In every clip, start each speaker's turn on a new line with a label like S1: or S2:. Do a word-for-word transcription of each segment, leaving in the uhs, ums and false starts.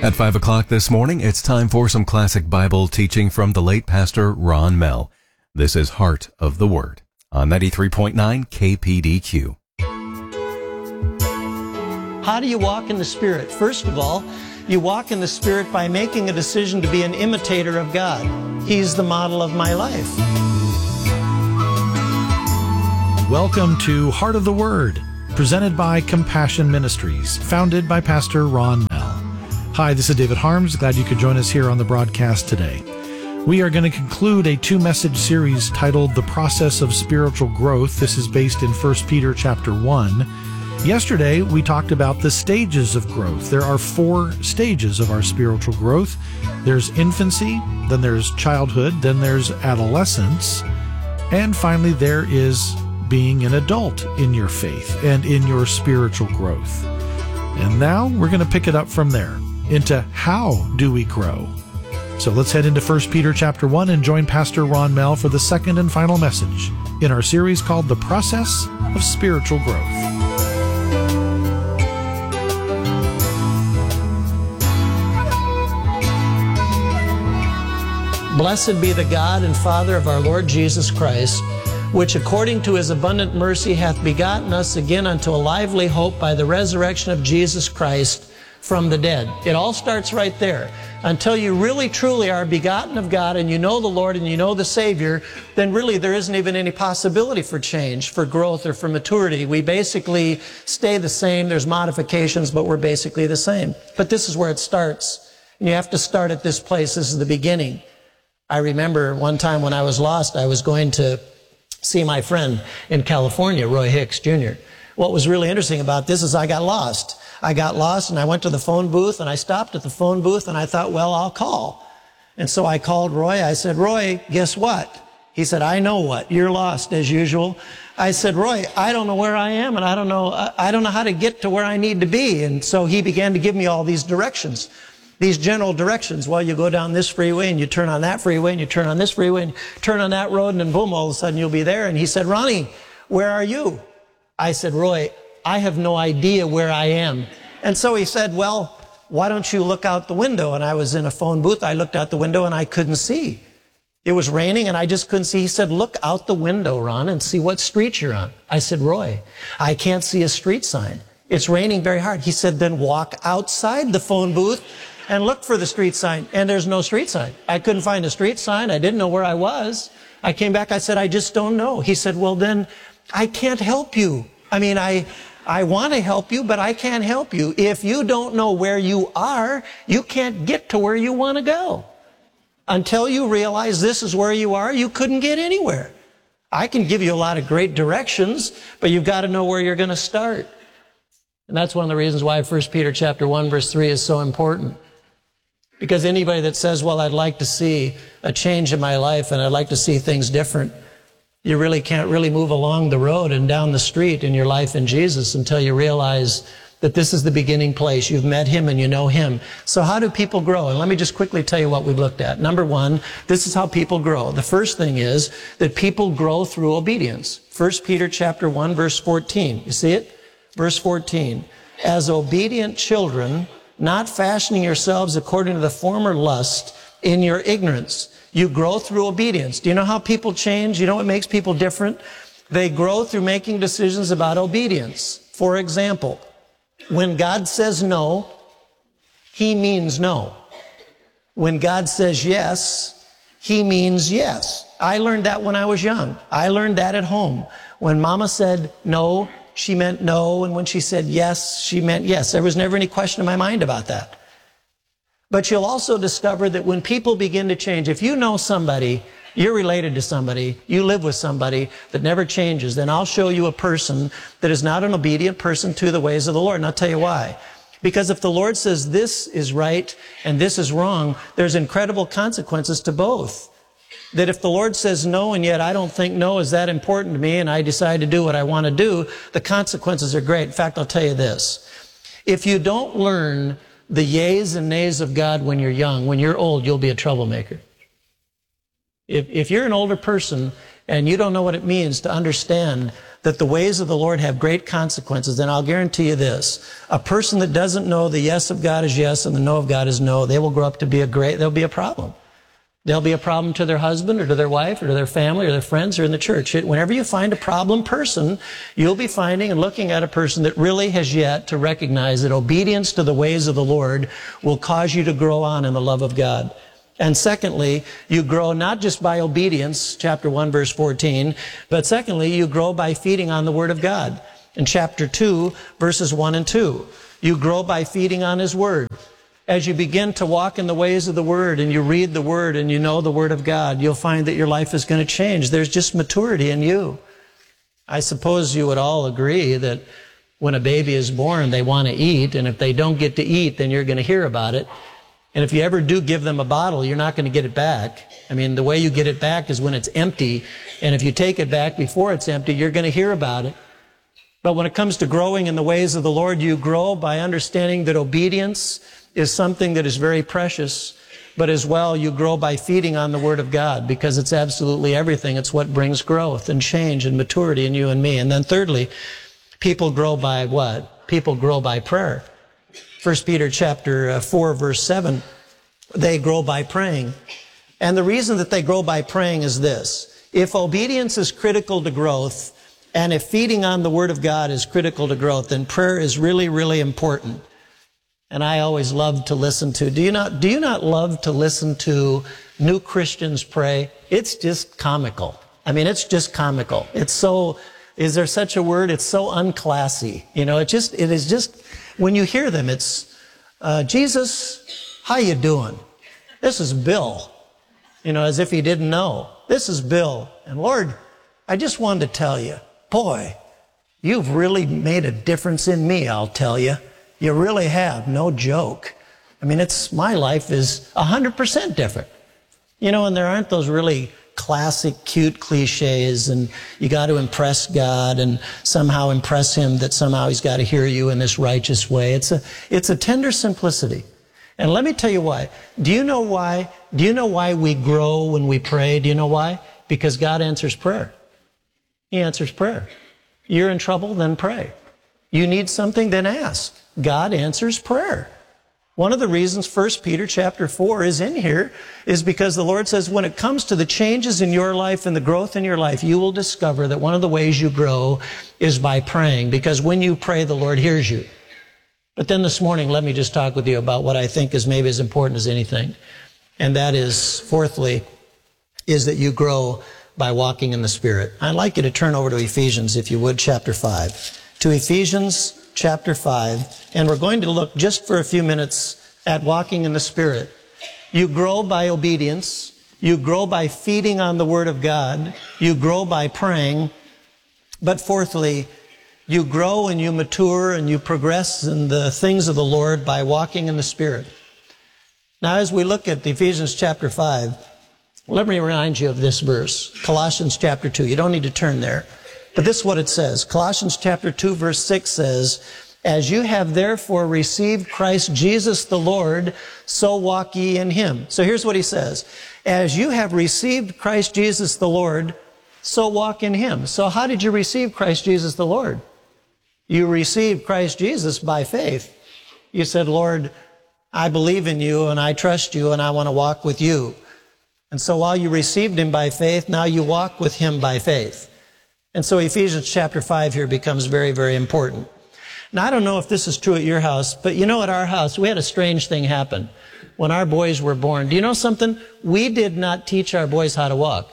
S1: At five o'clock this morning, it's time for some classic Bible teaching from the late Pastor Ron Mell. This is Heart of the Word on ninety-three point nine K P D Q.
S2: How do you walk in the Spirit? First of all, you walk in the Spirit by making a decision to be an imitator of God. He's the model of my life.
S3: Welcome to Heart of the Word, presented by Compassion Ministries, founded by Pastor Ron Mell. Hi, this is David Harms. Glad you could join us here on the broadcast today. We are going to conclude a two-message series titled The Process of Spiritual Growth. This is based in First Peter chapter one. Yesterday, we talked about the stages of growth. There are four stages of our spiritual growth. There's infancy, then there's childhood, then there's adolescence, and finally there is being an adult in your faith and in your spiritual growth. And now we're going to pick it up from there into how do we grow. So let's head into First Peter chapter one and join Pastor Ron Mell for the second and final message in our series called The Process of Spiritual Growth.
S2: Blessed be the God and Father of our Lord Jesus Christ, which according to his abundant mercy hath begotten us again unto a lively hope by the resurrection of Jesus Christ from the dead. It all starts right there. Until you really truly are begotten of God and you know the Lord and you know the Savior, then really there isn't even any possibility for change, for growth, or for maturity. We basically stay the same. There's modifications, but we're basically the same. But this is where it starts. And you have to start at this place. This is the beginning. I remember one time when I was lost, I was going to see my friend in California, Roy Hicks Junior What was really interesting about this is I got lost. I got lost and I went to the phone booth and I stopped at the phone booth and I thought, well, I'll call. And so I called Roy. I said, Roy, guess what? He said, I know what. You're lost as usual. I said, Roy, I don't know where I am and I don't know, I don't know how to get to where I need to be. And so he began to give me all these directions. These general directions. Well, you go down this freeway and you turn on that freeway and you turn on this freeway and you turn on that road and then boom, all of a sudden you'll be there. And he said, Ronnie, where are you? I said, Roy, I have no idea where I am. And so he said, well, why don't you look out the window? And I was in a phone booth. I looked out the window and I couldn't see. It was raining and I just couldn't see. He said, look out the window, Ron, and see what street you're on. I said, Roy, I can't see a street sign. It's raining very hard. He said, then walk outside the phone booth and look for the street sign. And there's no street sign. I couldn't find a street sign. I didn't know where I was. I came back. I said, I just don't know. He said, well, then I can't help you. I mean, I, I want to help you, but I can't help you. If you don't know where you are, you can't get to where you want to go. Until you realize this is where you are, you couldn't get anywhere. I can give you a lot of great directions, but you've got to know where you're going to start. And that's one of the reasons why First Peter chapter one, verse three is so important. Because anybody that says, well, I'd like to see a change in my life and I'd like to see things different, you really can't really move along the road and down the street in your life in Jesus until you realize that this is the beginning place. You've met him and you know him. So how do people grow? And let me just quickly tell you what we've looked at. Number one, this is how people grow. The first thing is that people grow through obedience. First Peter chapter one, verse fourteen. You see it? Verse fourteen. As obedient children, not fashioning yourselves according to the former lust in your ignorance. You grow through obedience. Do you know how people change? You know what makes people different? They grow through making decisions about obedience. For example, when God says no, he means no. When God says yes, he means yes. I learned that when I was young. I learned that at home. When Mama said no, she meant no. And when she said yes, she meant yes. There was never any question in my mind about that. But you'll also discover that when people begin to change, if you know somebody, you're related to somebody, you live with somebody that never changes, then I'll show you a person that is not an obedient person to the ways of the Lord. And I'll tell you why. Because if the Lord says this is right and this is wrong, there's incredible consequences to both. That if the Lord says no, and yet I don't think no is that important to me, and I decide to do what I want to do, the consequences are great. In fact, I'll tell you this. If you don't learn the yeas and nays of God when you're young, when you're old, you'll be a troublemaker. If, if you're an older person and you don't know what it means to understand that the ways of the Lord have great consequences, then I'll guarantee you this. A person that doesn't know the yes of God is yes and the no of God is no, they will grow up to be a great, they'll be a problem. They'll be a problem to their husband or to their wife or to their family or their friends or in the church. Whenever you find a problem person, you'll be finding and looking at a person that really has yet to recognize that obedience to the ways of the Lord will cause you to grow on in the love of God. And secondly, you grow not just by obedience, chapter one, verse fourteen, but secondly, you grow by feeding on the Word of God. In chapter two, verses one and two, you grow by feeding on His Word. As you begin to walk in the ways of the Word and you read the Word and you know the Word of God, you'll find that your life is going to change. There's just maturity in you. I suppose you would all agree that when a baby is born, they want to eat, and if they don't get to eat, then you're going to hear about it. And if you ever do give them a bottle, you're not going to get it back. I mean, the way you get it back is when it's empty, and if you take it back before it's empty, you're going to hear about it. But when it comes to growing in the ways of the Lord, you grow by understanding that obedience is something that is very precious, but as well you grow by feeding on the Word of God, because it's absolutely everything. It's what brings growth and change and maturity in you and me. And then thirdly, people grow by what? People grow by prayer. First Peter chapter four, verse seven, they grow by praying. And the reason that they grow by praying is this. If obedience is critical to growth, and if feeding on the Word of God is critical to growth, then prayer is really, really important. And I always love to listen to, do you not, do you not love to listen to new Christians pray? It's just comical. I mean, it's just comical. It's so, is there such a word? It's so unclassy. You know, it just, it is just, when you hear them, it's, uh, Jesus, how you doing? This is Bill. You know, as if he didn't know. This is Bill. And Lord, I just wanted to tell you, boy, you've really made a difference in me, I'll tell you. You really have, no joke. I mean, it's, my life is one hundred percent different. You know, and there aren't those really classic, cute cliches, and you got to impress God and somehow impress Him that somehow He's got to hear you in this righteous way. It's a, it's a tender simplicity. And let me tell you why. Do you know why? Do you know why we grow when we pray? Do you know why? Because God answers prayer. He answers prayer. You're in trouble, then pray. You need something, then ask. God answers prayer. One of the reasons First Peter chapter four is in here is because the Lord says when it comes to the changes in your life and the growth in your life, you will discover that one of the ways you grow is by praying, because when you pray, the Lord hears you. But then this morning, let me just talk with you about what I think is maybe as important as anything. And that is, fourthly, is that you grow by walking in the Spirit. I'd like you to turn over to Ephesians, if you would, chapter five. To Ephesians chapter five, and we're going to look just for a few minutes at walking in the Spirit. You grow by obedience. You grow by feeding on the Word of God. You grow by praying. But fourthly, you grow and you mature and you progress in the things of the Lord by walking in the Spirit. Now, as we look at Ephesians chapter five, let me remind you of this verse, Colossians chapter two. You don't need to turn there. But this is what it says. Colossians chapter two, verse six says, as you have therefore received Christ Jesus the Lord, so walk ye in Him. So here's what he says. As you have received Christ Jesus the Lord, so walk in Him. So how did you receive Christ Jesus the Lord? You received Christ Jesus by faith. You said, Lord, I believe in you and I trust you and I want to walk with you. And so while you received Him by faith, now you walk with Him by faith. And so Ephesians chapter five here becomes very, very important. Now, I don't know if this is true at your house, but you know, at our house, we had a strange thing happen when our boys were born. Do you know something? We did not teach our boys how to walk.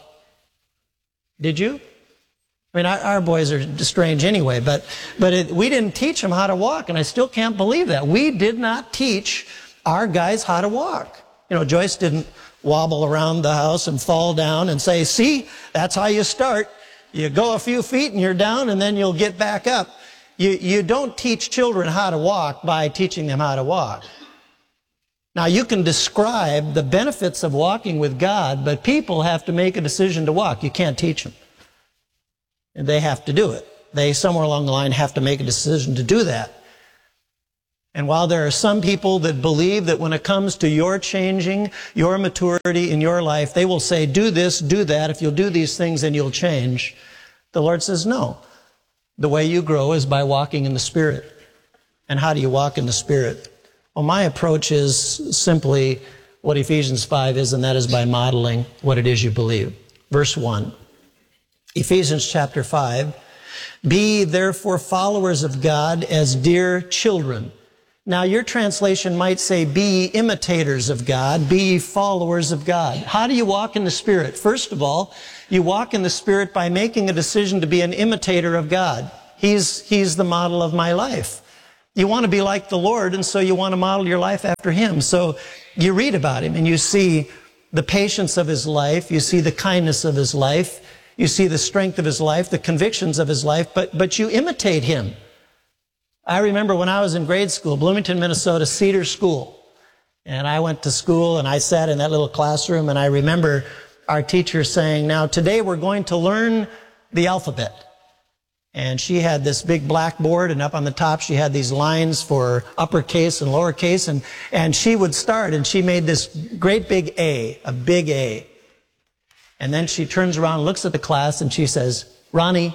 S2: Did you? I mean, our, our boys are strange anyway, but, but it, we didn't teach them how to walk, and I still can't believe that. We did not teach our guys how to walk. You know, Joyce didn't wobble around the house and fall down and say, see, that's how you start. You go a few feet and you're down, and then you'll get back up. You, you don't teach children how to walk by teaching them how to walk. Now, you can describe the benefits of walking with God, but people have to make a decision to walk. You can't teach them. And they have to do it. They, somewhere along the line, have to make a decision to do that. And while there are some people that believe that when it comes to your changing, your maturity in your life, they will say, do this, do that. If you'll do these things, then you'll change. The Lord says, no. The way you grow is by walking in the Spirit. And how do you walk in the Spirit? Well, my approach is simply what Ephesians five is, and that is by modeling what it is you believe. Verse one, Ephesians chapter five, be therefore followers of God as dear children. Now, your translation might say, be ye imitators of God, be ye followers of God. How do you walk in the Spirit? First of all, you walk in the Spirit by making a decision to be an imitator of God. He's, He's the model of my life. You want to be like the Lord, and so you want to model your life after Him. So you read about Him, and you see the patience of His life, you see the kindness of His life, you see the strength of His life, the convictions of His life, but, but you imitate Him. I remember when I was in grade school, Bloomington, Minnesota, Cedar School. And I went to school and I sat in that little classroom, and I remember our teacher saying, now today we're going to learn the alphabet. And she had this big blackboard, and up on the top she had these lines for uppercase and lowercase, and, and she would start, and she made this great big A, a big A. And then she turns around, looks at the class, and she says, Ronnie.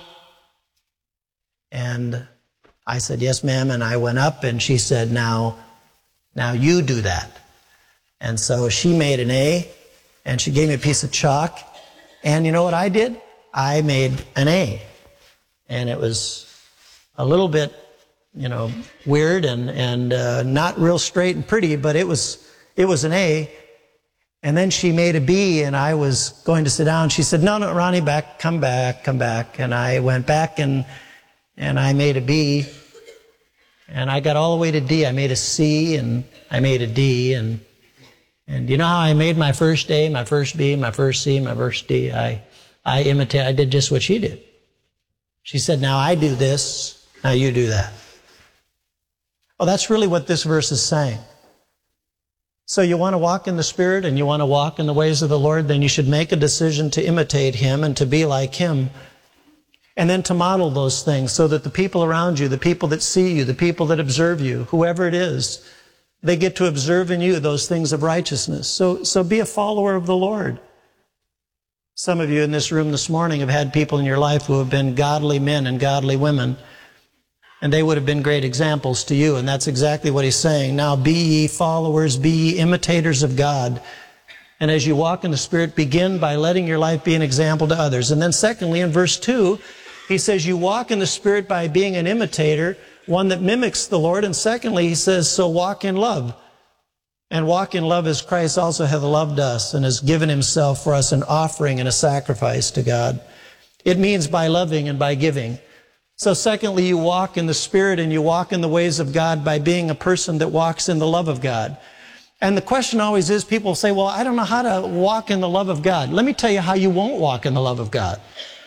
S2: And I said, yes, ma'am. And I went up, and she said, now, now you do that. And so she made an A, and she gave me a piece of chalk. And you know what I did? I made an A. And it was a little bit, you know, weird and, and uh, not real straight and pretty, but it was, it was an A. And then she made a B, and I was going to sit down. She said, no, no, Ronnie, back, come back, come back. And I went back, and and I made a B, and I got all the way to D. I made a C, and I made a D, and and you know how I made my first A, my first B, my first C, my first D? I, I imitated, I did just what she did. She said, now I do this, now you do that. Well, that's really what this verse is saying. So you want to walk in the Spirit and you want to walk in the ways of the Lord, then you should make a decision to imitate Him and to be like Him. And then to model those things so that the people around you, the people that see you, the people that observe you, whoever it is, they get to observe in you those things of righteousness. So, so be a follower of the Lord. Some of you in this room this morning have had people in your life who have been godly men and godly women, and they would have been great examples to you. And that's exactly what he's saying. Now be ye followers, be ye imitators of God. And as you walk in the Spirit, begin by letting your life be an example to others. And then secondly, in verse two, he says you walk in the Spirit by being an imitator, one that mimics the Lord. And secondly, he says, so walk in love. And walk in love as Christ also hath loved us and has given Himself for us an offering and a sacrifice to God. It means by loving and by giving. So secondly, you walk in the Spirit and you walk in the ways of God by being a person that walks in the love of God. And the question always is, people say, well, I don't know how to walk in the love of God. Let me tell you how you won't walk in the love of God.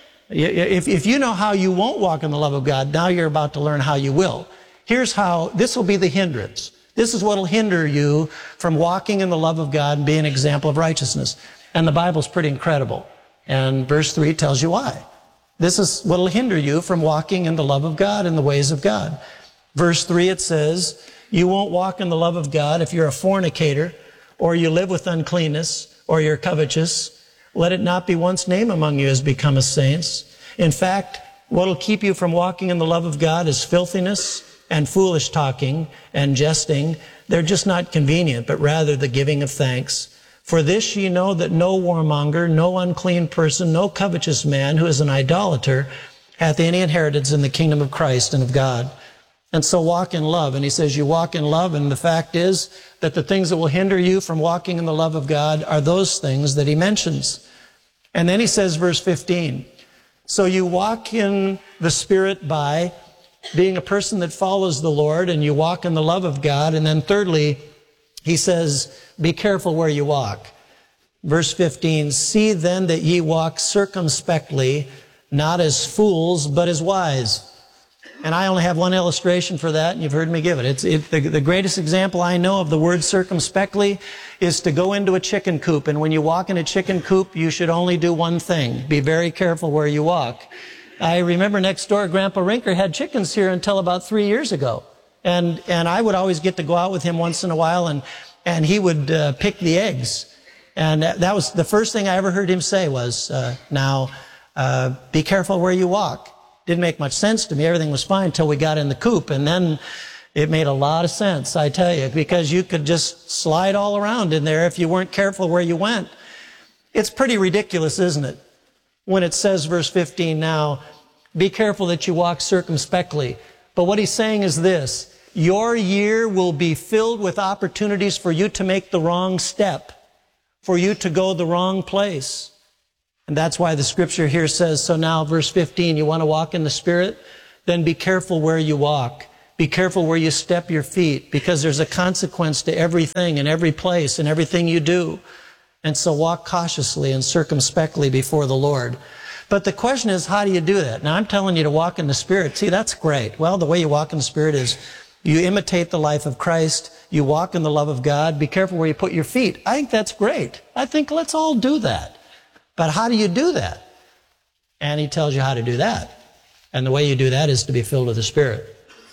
S2: If, if you know how you won't walk in the love of God, now you're about to learn how you will. Here's how, this will be the hindrance. This is what will hinder you from walking in the love of God and being an example of righteousness. And the Bible's pretty incredible. And verse three tells you why. This is what will hinder you from walking in the love of God and the ways of God. Verse three, it says, you won't walk in the love of God if you're a fornicator, or you live with uncleanness, or you're covetous. Let it not be once named among you as become as saints. In fact, what will keep you from walking in the love of God is filthiness and foolish talking and jesting. They're just not convenient, but rather the giving of thanks. For this ye know that no warmonger, no unclean person, no covetous man who is an idolater hath any inheritance in the kingdom of Christ and of God. And so walk in love. And he says you walk in love, and the fact is that the things that will hinder you from walking in the love of God are those things that he mentions. And then he says, verse fifteen, so you walk in the Spirit by being a person that follows the Lord, and you walk in the love of God. And then thirdly, he says, be careful where you walk. Verse fifteen, see then that ye walk circumspectly, not as fools, but as wise. And I only have one illustration for that, and you've heard me give it. It's it, the, the greatest example I know of the word circumspectly is to go into a chicken coop. And when you walk in a chicken coop, you should only do one thing. Be very careful where you walk. I remember next door, Grandpa Rinker had chickens here until about three years ago. And and I would always get to go out with him once in a while, and, and he would uh, pick the eggs. And that was the first thing I ever heard him say was, uh, now, uh, be careful where you walk. Didn't make much sense to me. Everything was fine until we got in the coupe, and then it made a lot of sense, I tell you, because you could just slide all around in there if you weren't careful where you went. It's pretty ridiculous, isn't it? When it says, verse fifteen now, be careful that you walk circumspectly. But what he's saying is this: your year will be filled with opportunities for you to make the wrong step, for you to go the wrong place. And that's why the scripture here says, so now, verse fifteen, you want to walk in the Spirit? Then be careful where you walk. Be careful where you step your feet, because there's a consequence to everything and every place and everything you do. And so walk cautiously and circumspectly before the Lord. But the question is, how do you do that? Now, I'm telling you to walk in the Spirit. See, that's great. Well, the way you walk in the Spirit is you imitate the life of Christ. You walk in the love of God. Be careful where you put your feet. I think that's great. I think let's all do that. But how do you do that? And he tells you how to do that. And the way you do that is to be filled with the Spirit.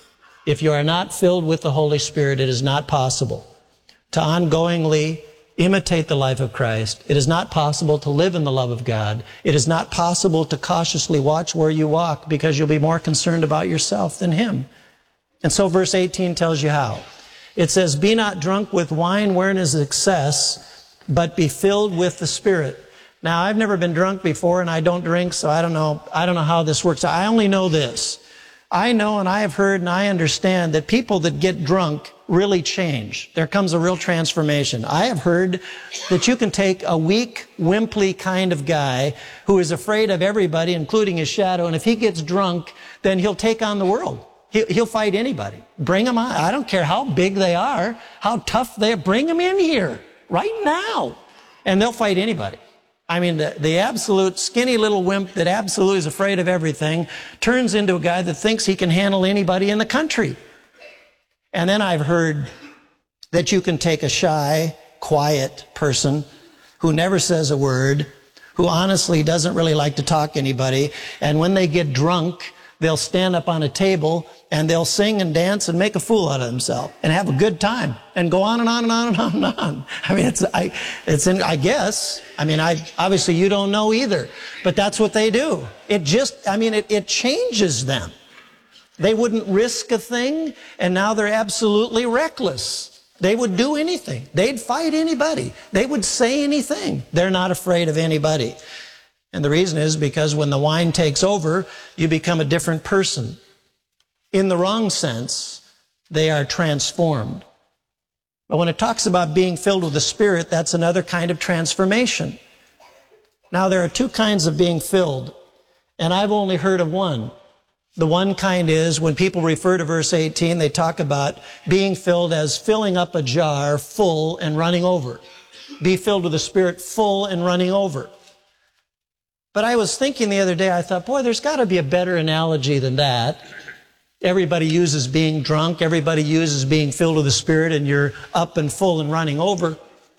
S2: If you are not filled with the Holy Spirit, it is not possible to ongoingly imitate the life of Christ. It is not possible to live in the love of God. It is not possible to cautiously watch where you walk, because you'll be more concerned about yourself than Him. And so verse eighteen tells you how. It says, be not drunk with wine wherein is excess, but be filled with the Spirit. Now, I've never been drunk before, and I don't drink, so I don't know, I don't know how this works. I only know this. I know and I have heard and I understand that people that get drunk really change. There comes a real transformation. I have heard that you can take a weak, wimply kind of guy who is afraid of everybody, including his shadow, and if he gets drunk, then he'll take on the world. He'll fight anybody. Bring them on. I don't care how big they are, how tough they are. Bring them in here right now, and they'll fight anybody. I mean, the, the absolute skinny little wimp that absolutely is afraid of everything turns into a guy that thinks he can handle anybody in the country. And then I've heard that you can take a shy, quiet person who never says a word, who honestly doesn't really like to talk to anybody, and when they get drunk, they'll stand up on a table and they'll sing and dance and make a fool out of themselves and have a good time and go on and on and on and on and on. I mean, it's, I, it's in, I guess, I mean, I, obviously you don't know either, but that's what they do. It just, I mean, it, it changes them. They wouldn't risk a thing, and now they're absolutely reckless. They would do anything. They'd fight anybody. They would say anything. They're not afraid of anybody. And the reason is because when the wine takes over, you become a different person. In the wrong sense, they are transformed. But when it talks about being filled with the Spirit, that's another kind of transformation. Now, there are two kinds of being filled, and I've only heard of one. The one kind is when people refer to verse eighteen, they talk about being filled as filling up a jar full and running over. Be filled with the Spirit full and running over. But I was thinking the other day, I thought, boy, there's got to be a better analogy than that. Everybody uses being drunk. Everybody uses being filled with the Spirit, and you're up and full and running over.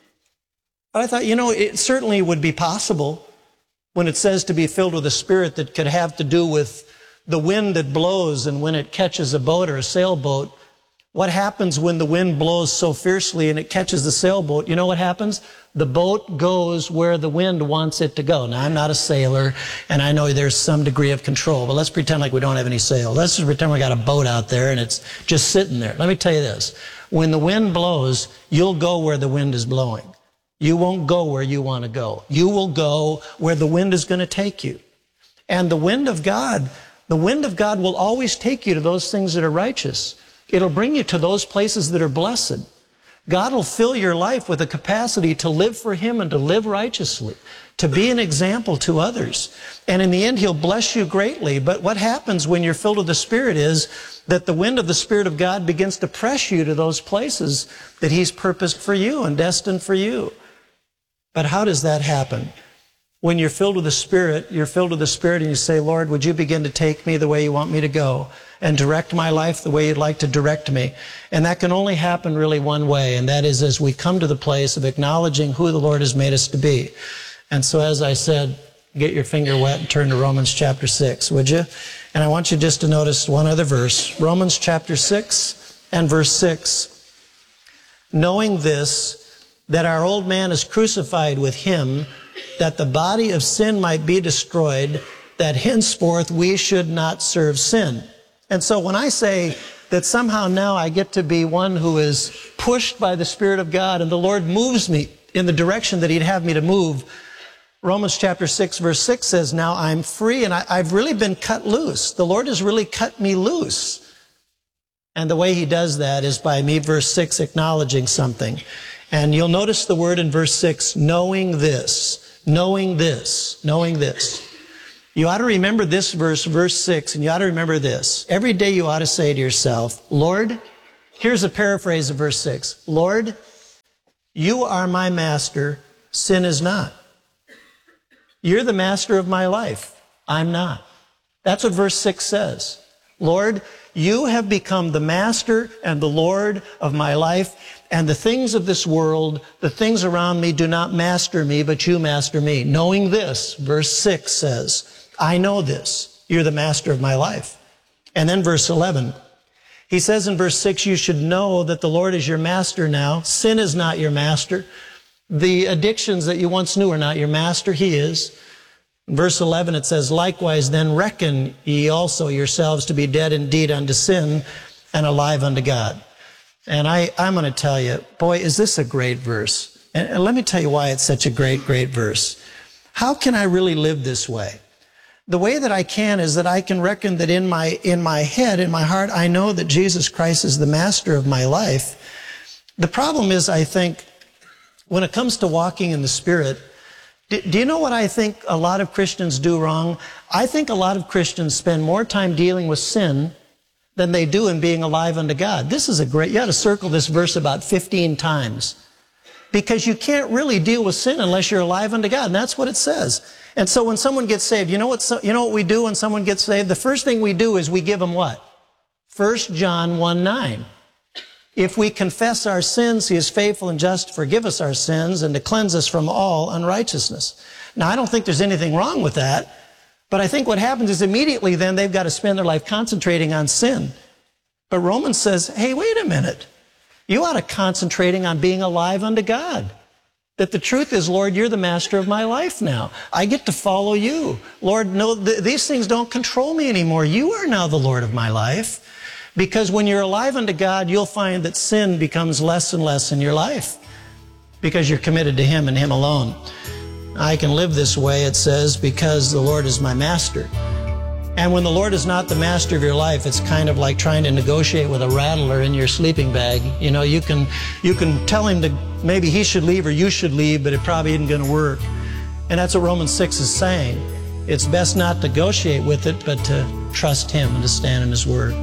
S2: But I thought, you know, it certainly would be possible when it says to be filled with the Spirit that could have to do with the wind that blows, and when it catches a boat or a sailboat. What happens when the wind blows so fiercely and it catches the sailboat? You know what happens? The boat goes where the wind wants it to go. Now, I'm not a sailor, and I know there's some degree of control, but let's pretend like we don't have any sail. Let's just pretend we got a boat out there and it's just sitting there. Let me tell you this. When the wind blows, you'll go where the wind is blowing. You won't go where you want to go. You will go where the wind is going to take you. And the wind of God, the wind of God will always take you to those things that are righteous. It'll bring you to those places that are blessed. God will fill your life with the capacity to live for Him and to live righteously, to be an example to others. And in the end, He'll bless you greatly. But what happens when you're filled with the Spirit is that the wind of the Spirit of God begins to press you to those places that He's purposed for you and destined for you. But how does that happen? When you're filled with the Spirit, you're filled with the Spirit and you say, Lord, would you begin to take me the way you want me to go and direct my life the way you'd like to direct me? And that can only happen really one way, and that is as we come to the place of acknowledging who the Lord has made us to be. And so as I said, get your finger wet and turn to Romans chapter six, would you? And I want you just to notice one other verse. Romans chapter six and verse six. Knowing this, that our old man is crucified with Him, that the body of sin might be destroyed, that henceforth we should not serve sin. And so when I say that somehow now I get to be one who is pushed by the Spirit of God and the Lord moves me in the direction that He'd have me to move, Romans chapter six verse six says, now I'm free and I, I've really been cut loose. The Lord has really cut me loose. And the way He does that is by me, verse six, acknowledging something. And you'll notice the word in verse six, knowing this, knowing this, knowing this. You ought to remember this verse, verse six, and you ought to remember this. Every day you ought to say to yourself, Lord, here's a paraphrase of verse six. Lord, you are my master, sin is not. You're the master of my life. I'm not. That's what verse six says. Lord, you have become the master and the Lord of my life, and the things of this world, the things around me do not master me, but you master me. Knowing this, verse six says, I know this. You're the master of my life. And then verse eleven, he says in verse six, you should know that the Lord is your master now. Sin is not your master. The addictions that you once knew are not your master. He is. In verse eleven, it says, likewise, then reckon ye also yourselves to be dead indeed unto sin and alive unto God. And I, I'm going to tell you, boy, is this a great verse. And, and let me tell you why it's such a great, great verse. How can I really live this way? The way that I can is that I can reckon that in my, in my head, in my heart, I know that Jesus Christ is the master of my life. The problem is, I think, when it comes to walking in the Spirit, do, do you know what I think a lot of Christians do wrong? I think a lot of Christians spend more time dealing with sin than they do in being alive unto God. This is a great, you ought to circle this verse about fifteen times. Because you can't really deal with sin unless you're alive unto God. And that's what it says. And so when someone gets saved, you know what, so, you know what we do when someone gets saved? The first thing we do is we give them what? First John one nine. If we confess our sins, He is faithful and just to forgive us our sins and to cleanse us from all unrighteousness. Now, I don't think there's anything wrong with that, but I think what happens is immediately then they've got to spend their life concentrating on sin. But Romans says, hey, wait a minute. You ought to concentrating on being alive unto God. That the truth is, Lord, you're the master of my life now. I get to follow you. Lord, no, th- these things don't control me anymore. You are now the Lord of my life. Because when you're alive unto God, you'll find that sin becomes less and less in your life. Because you're committed to Him and Him alone. I can live this way, it says, because the Lord is my master. And when the Lord is not the master of your life, it's kind of like trying to negotiate with a rattler in your sleeping bag. You know, you can, you can tell him to maybe he should leave or you should leave, but it probably isn't going to work. And that's what Romans six is saying. It's best not to negotiate with it, but to trust Him and to stand in His Word.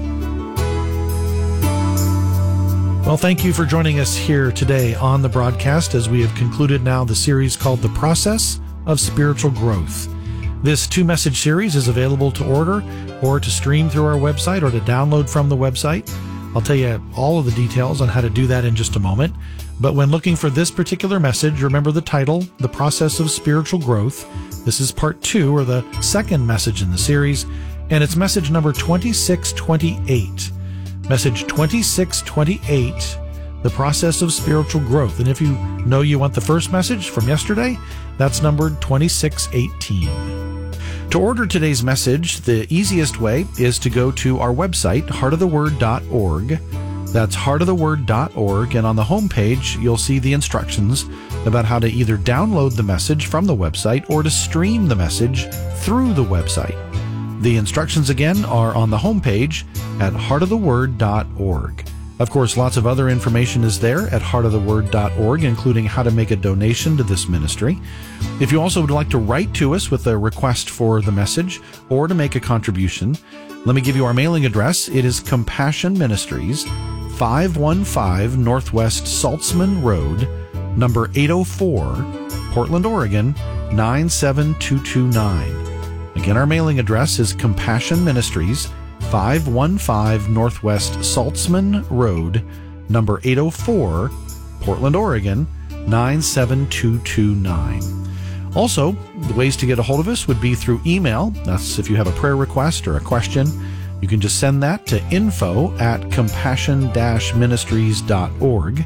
S3: Well, thank you for joining us here today on the broadcast as we have concluded now the series called The Process of Spiritual Growth. This two-message series is available to order or to stream through our website or to download from the website. I'll tell you all of the details on how to do that in just a moment. But when looking for this particular message, remember the title, The Process of Spiritual Growth. This is part two, or the second message in the series, and it's message number twenty-six twenty-eight. Message twenty-six twenty-eight, The Process of Spiritual Growth. And if you know you want the first message from yesterday, that's numbered twenty-six eighteen. To order today's message, the easiest way is to go to our website, heart of the word dot org. That's heart of the word dot org, and on the home page, you'll see the instructions about how to either download the message from the website or to stream the message through the website. The instructions again are on the home page at heart of the word dot org. Of course, lots of other information is there at heart of the word dot org, including how to make a donation to this ministry. If you also would like to write to us with a request for the message or to make a contribution, let me give you our mailing address. It is Compassion Ministries, five one five Northwest Saltzman Road, number eight oh four, Portland, Oregon, nine seven two two nine. Again, our mailing address is Compassion Ministries, five one five Northwest Saltzman Road, number eight oh four, Portland, Oregon, nine seven two two nine. Also, the ways to get a hold of us would be through email. That's if you have a prayer request or a question. You can just send that to info at compassion dash ministries dot org.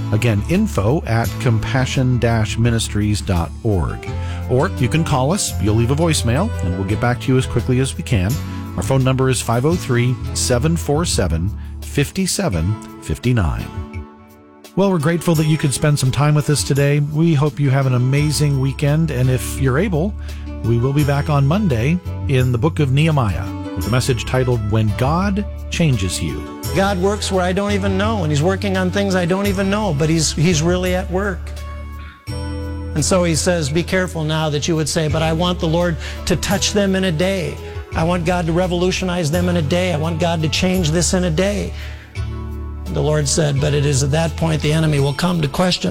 S3: Again, info at compassion dash ministries dot org. Or you can call us, you'll leave a voicemail, and we'll get back to you as quickly as we can. Our phone number is five oh three, seven four seven, five seven five nine. Well, we're grateful that you could spend some time with us today. We hope you have an amazing weekend, and if you're able, we will be back on Monday in the book of Nehemiah with a message titled, When God Changes You.
S2: God works where I don't even know, and He's working on things I don't even know, but He's He's really at work. And so He says, be careful now that you would say, but I want the Lord to touch them in a day. I want God to revolutionize them in a day. I want God to change this in a day. The Lord said, but it is at that point the enemy will come to question